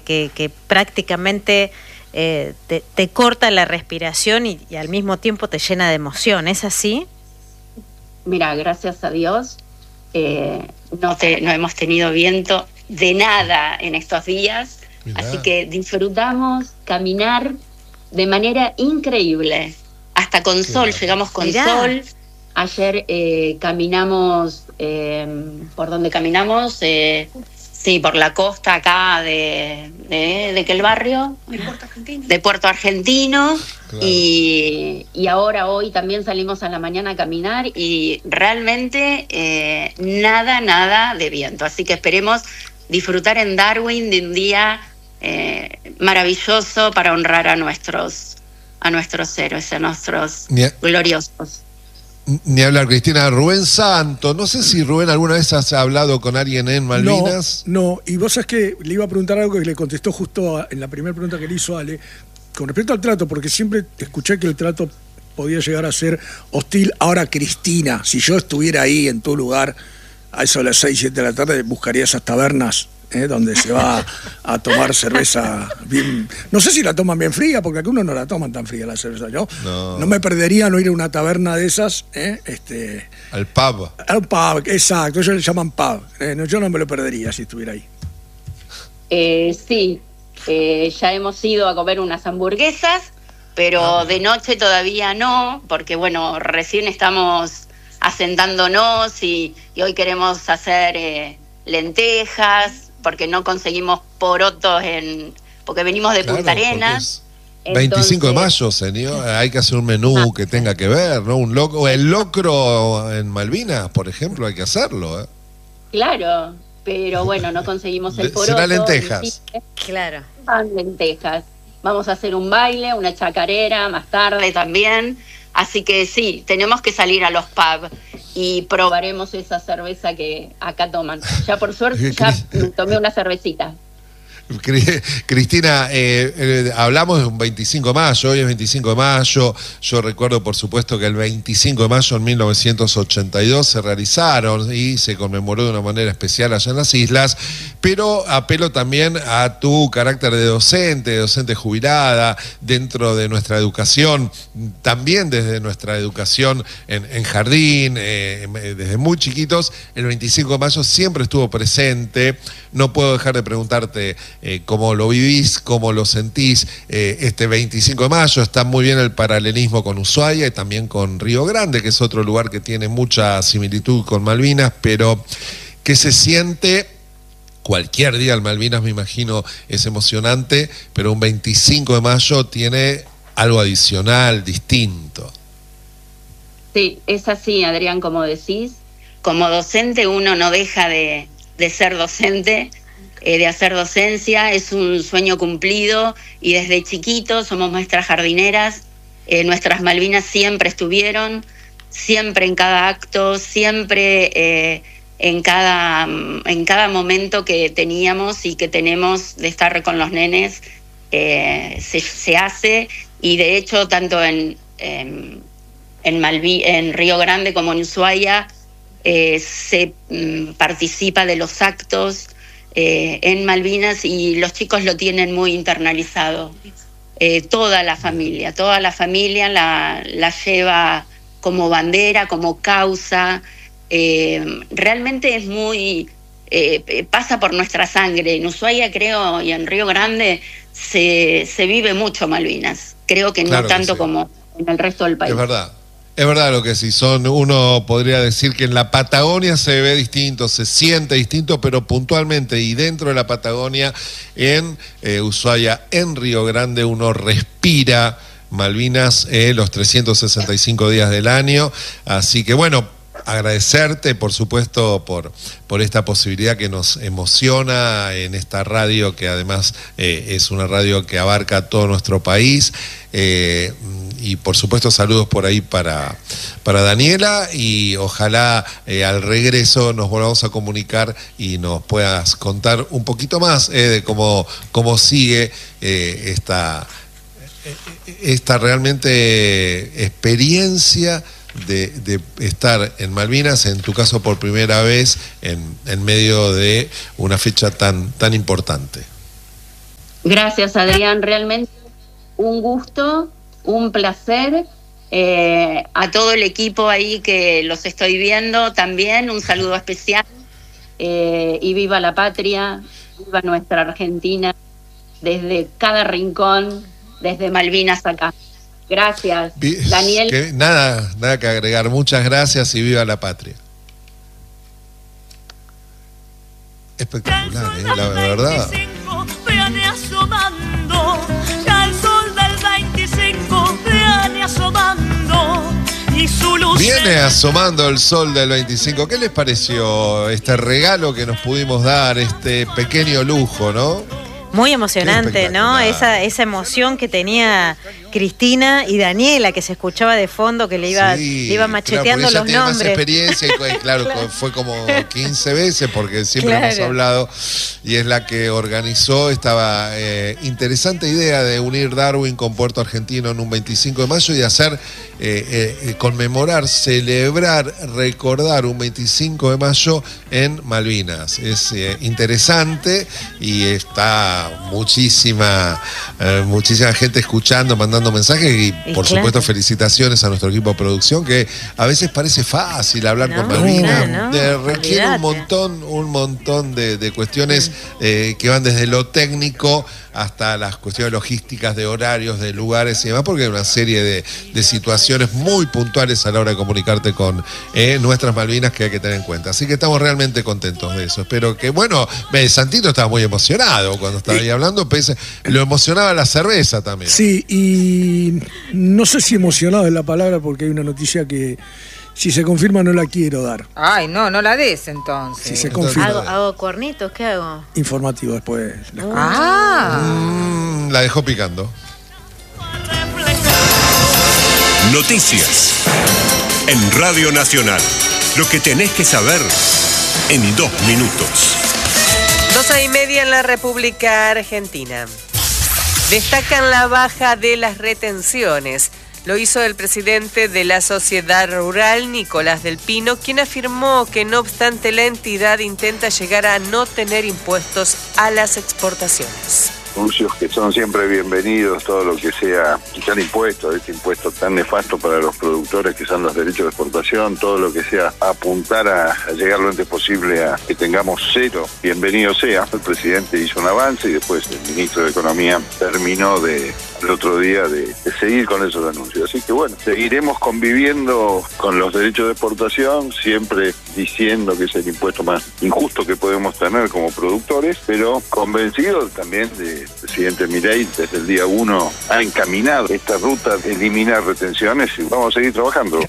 que prácticamente te corta la respiración y al mismo tiempo te llena de emoción, ¿es así? Mira, gracias a Dios no hemos tenido viento de nada en estos días. Mirá. Así que disfrutamos caminar de manera increíble, hasta con sol, llegamos con sol. Ayer caminamos, ¿por dónde caminamos? Sí, por la costa acá de qué el barrio, de Puerto Argentino, claro. y ahora hoy también salimos a la mañana a caminar y realmente nada de viento, así que esperemos disfrutar en Darwin de un día maravilloso para honrar a nuestros héroes, a nuestros gloriosos. Ni hablar, Cristina. Rubén Santo, no sé si Rubén alguna vez has hablado con alguien en Malvinas. No, y vos sabés que le iba a preguntar algo que le contestó justo en la primera pregunta que le hizo Ale, con respecto al trato, porque siempre escuché que el trato podía llegar a ser hostil. Ahora, Cristina, si yo estuviera ahí en tu lugar, a eso de las 6, 7 de la tarde, buscaría esas tabernas donde se va a tomar cerveza bien. No sé si la toman bien fría, porque algunos no la toman tan fría la cerveza. Yo no me perdería no ir a una taberna de esas. Al pub. Al pub, exacto. Ellos le llaman pub. Yo no me lo perdería si estuviera ahí. Sí, ya hemos ido a comer unas hamburguesas, pero de noche todavía no, porque bueno, recién estamos asentándonos y hoy queremos hacer lentejas, porque no conseguimos porotos porque venimos de Punta Arenas. 25 de mayo, señor, hay que hacer un menú que tenga que ver, ¿no? El locro en Malvinas, por ejemplo, hay que hacerlo, ¿eh? Claro, pero bueno, no conseguimos el poroto. Serán lentejas. Claro. Lentejas. Vamos a hacer un baile, una chacarera más tarde también. Así que sí, tenemos que salir a los pubs y probaremos esa cerveza que acá toman. Ya por suerte ya tomé una cervecita. Cristina, hablamos de un 25 de mayo, hoy es 25 de mayo, yo recuerdo por supuesto que el 25 de mayo en 1982 se realizaron y se conmemoró de una manera especial allá en las islas, pero apelo también a tu carácter de docente jubilada dentro de nuestra educación, también desde nuestra educación en jardín, desde muy chiquitos, el 25 de mayo siempre estuvo presente. No puedo dejar de preguntarte cómo lo vivís, cómo lo sentís este 25 de mayo. Está muy bien el paralelismo con Ushuaia y también con Río Grande, que es otro lugar que tiene mucha similitud con Malvinas, pero ¿qué se siente? Cualquier día en Malvinas, me imagino, es emocionante, pero un 25 de mayo tiene algo adicional, distinto. Sí, es así, Adrián, como decís. Como docente uno no deja de ser docente, de hacer docencia, es un sueño cumplido y desde chiquitos somos maestras jardineras, nuestras Malvinas siempre estuvieron, siempre en cada acto, siempre en cada momento que teníamos y que tenemos de estar con los nenes, se hace, y de hecho tanto en Río Grande como en Ushuaia se participa de los actos en Malvinas y los chicos lo tienen muy internalizado. Toda la familia la lleva como bandera, como causa. Realmente es muy... pasa por nuestra sangre. En Ushuaia, creo, y en Río Grande se vive mucho Malvinas. Creo que no tanto como en el resto del país. Es verdad lo que sí, uno podría decir que en la Patagonia se ve distinto, se siente distinto, pero puntualmente y dentro de la Patagonia, en Ushuaia, en Río Grande, uno respira Malvinas los 365 días del año. Así que bueno, agradecerte por supuesto por esta posibilidad que nos emociona en esta radio, que además es una radio que abarca todo nuestro país. Y por supuesto saludos por ahí para Daniela, y ojalá al regreso nos volvamos a comunicar y nos puedas contar un poquito más de cómo sigue esta realmente experiencia de estar en Malvinas, en tu caso por primera vez, en medio de una fecha tan importante. Gracias, Adrián, realmente un gusto, un placer. A todo el equipo ahí que los estoy viendo también, un saludo especial. Y viva la patria, viva nuestra Argentina, desde cada rincón, desde Malvinas acá. Gracias, Daniel. Nada que agregar, muchas gracias y viva la patria. Espectacular, la verdad. Viene asomando, ya el sol del 25 viene asomando. Viene asomando el sol del 25. ¿Qué les pareció este regalo que nos pudimos dar, este pequeño lujo, no? Muy emocionante, ¿no? Esa emoción que tenía Cristina y Daniela, que se escuchaba de fondo, que le iba macheteando los nombres. Más experiencia y claro, fue como 15 veces porque siempre hemos hablado, y es la que organizó esta interesante idea de unir Darwin con Puerto Argentino en un 25 de mayo y de hacer conmemorar, celebrar, recordar un 25 de mayo en Malvinas. Es interesante y está muchísima gente escuchando, mandando mensajes y por supuesto felicitaciones a nuestro equipo de producción, que a veces parece fácil hablar con Malvinas, requiere un montón de cuestiones que van desde lo técnico hasta las cuestiones logísticas de horarios, de lugares y demás, porque hay una serie de situaciones muy puntuales a la hora de comunicarte con nuestras Malvinas que hay que tener en cuenta. Así que estamos realmente contentos de eso. Espero que, Santito estaba muy emocionado cuando estaba ahí hablando, lo emocionaba la cerveza también. Sí, y no sé si emocionado es la palabra, porque hay una noticia que si se confirma no la quiero dar. Ay, no la des entonces. Si se confirma. ¿Hago cuernitos? ¿Qué hago? Informativo después. La dejó picando. Noticias en Radio Nacional. Lo que tenés que saber en 2 minutos. 12:30 en la República Argentina. Destacan la baja de las retenciones. Lo hizo el presidente de la Sociedad Rural, Nicolás del Pino, quien afirmó que no obstante la entidad intenta llegar a no tener impuestos a las exportaciones. Anuncios que son siempre bienvenidos, todo lo que sea quitar impuestos, este impuesto tan nefasto para los productores que son los derechos de exportación, todo lo que sea apuntar a llegar lo antes posible a que tengamos 0, bienvenido sea. El presidente hizo un avance y después el ministro de Economía terminó el otro día de seguir con esos anuncios. Así que seguiremos conviviendo con los derechos de exportación, siempre diciendo que es el impuesto más injusto que podemos tener como productores, pero convencido también del presidente Milei, desde el día 1 ha encaminado esta ruta de eliminar retenciones y vamos a seguir trabajando.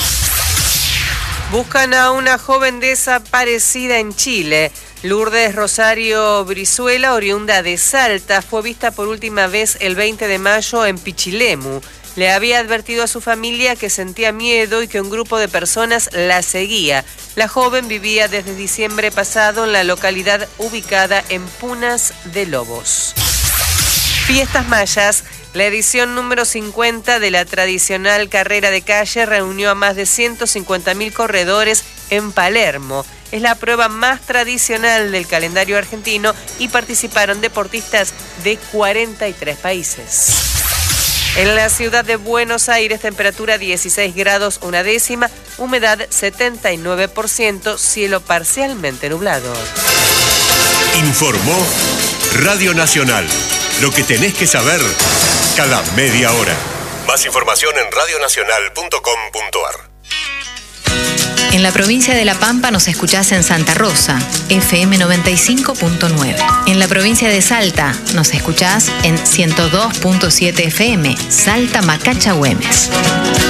Buscan a una joven desaparecida en Chile. Lourdes Rosario Brizuela, oriunda de Salta, fue vista por última vez el 20 de mayo en Pichilemu. Le había advertido a su familia que sentía miedo y que un grupo de personas la seguía. La joven vivía desde diciembre pasado en la localidad ubicada en Punas de Lobos. Fiestas Mayas. La edición número 50 de la tradicional carrera de calle reunió a más de 150.000 corredores en Palermo. Es la prueba más tradicional del calendario argentino y participaron deportistas de 43 países. En la ciudad de Buenos Aires, temperatura 16 grados 1 décima, humedad 79%, cielo parcialmente nublado. Informó Radio Nacional. Lo que tenés que saber cada media hora. Más información en radionacional.com.ar. En la provincia de La Pampa nos escuchás en Santa Rosa, FM 95.9. En la provincia de Salta nos escuchás en 102.7 FM, Salta Macacha Güemes.